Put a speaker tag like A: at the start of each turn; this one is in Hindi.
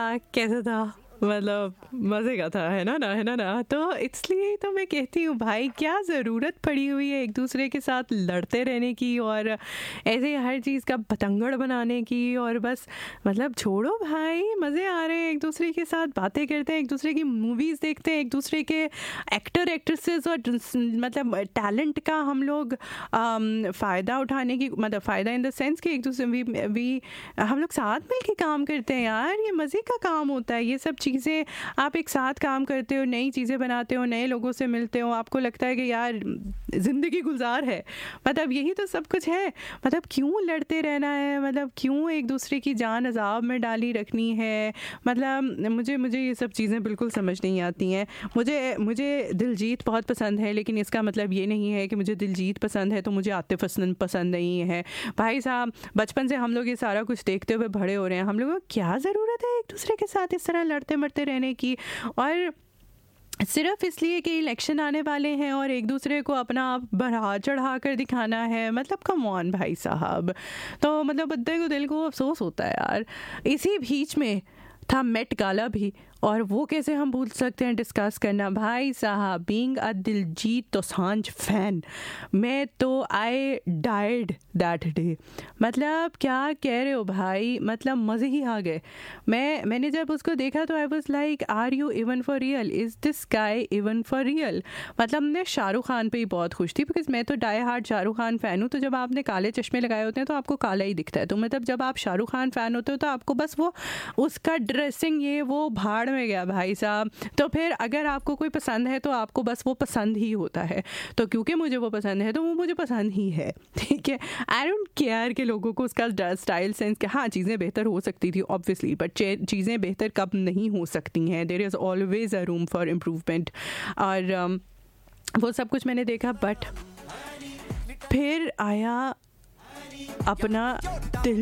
A: कैसा था? मतलब मज़े का था, है ना? है ना? तो इसलिए तो मैं कहती हूँ भाई, क्या ज़रूरत पड़ी हुई है एक दूसरे के साथ लड़ते रहने की और ऐसे हर चीज़ का बतंगड़ बनाने की। और बस मतलब छोड़ो भाई, मज़े आ रहे हैं, एक दूसरे के साथ बातें करते हैं, एक दूसरे की मूवीज़ देखते हैं, एक दूसरे के एक्टर एक्ट्रेसेस और मतलब टैलेंट का हम लोग फ़ायदा उठाने की, मतलब फ़ायदा इन द सेंस कि एक दूसरे भी हम लोग साथ मिल के काम करते हैं यार। ये मज़े का काम होता है। ये सब चीज़ें आप एक साथ काम करते हो, नई चीज़ें बनाते हो, नए लोगों से मिलते हो, आपको लगता है कि यार ज़िंदगी गुजार है। मतलब यही तो सब कुछ है। मतलब क्यों लड़ते रहना है? मतलब क्यों एक दूसरे की जान अज़ाब में डाली रखनी है? मतलब मुझे ये सब चीज़ें बिल्कुल समझ नहीं आती हैं। मुझे दिलजीत बहुत पसंद है, लेकिन इसका मतलब ये नहीं है कि मुझे दिलजीत पसंद है तो मुझे आतिफ असलम पसंद नहीं है। भाई साहब, बचपन से हम लोग ये सारा कुछ देखते हुए बड़े हो रहे हैं। हम लोगों को क्या ज़रूरत है एक दूसरे के साथ इस तरह लड़ते मरते रहने की? और सिर्फ इसलिए कि इलेक्शन आने वाले हैं और एक दूसरे को अपना आप बढ़ा चढ़ा कर दिखाना है। मतलब कम ऑन भाई साहब। तो मतलब बंदे को दिल को अफसोस होता है यार। इसी बीच में था मेट गाला भी, और वो कैसे हम भूल सकते हैं डिस्कस करना। भाई साहब, being a Diljit Dosanjh fan, मैं तो आई डाइड दैट डे। मतलब क्या कह रहे हो भाई, मतलब मज़े ही आ गए। मैंने जब उसको देखा तो I was like, are you even for real? Is this guy even for real? मतलब मैं शाहरुख खान पे ही बहुत खुश थी, बिकॉज मैं तो die hard Shahrukh Khan fan हूँ। तो जब आपने काले चश्मे लगाए होते हैं तो आपको काला ही दिखता है। तो मतलब जब आप शाहरुख खान फ़ैन होते हो तो आपको बस वो उसका ड्रेसिंग ये वो भाड़ में गया भाई साहब। तो फिर अगर आपको कोई पसंद है तो आपको बस वो पसंद ही होता है। तो क्योंकि मुझे वो पसंद है तो वो मुझे पसंद ही है, ठीक है। आई डोंट केयर कि लोगों को उसका स्टाइल सेंस के, हाँ चीज़ें बेहतर हो सकती थी ऑब्वियसली, बट चीज़ें बेहतर कब नहीं हो सकती हैं। There is always a room for improvement. और वो सब कुछ मैंने देखा, बट फिर आया अपना दिल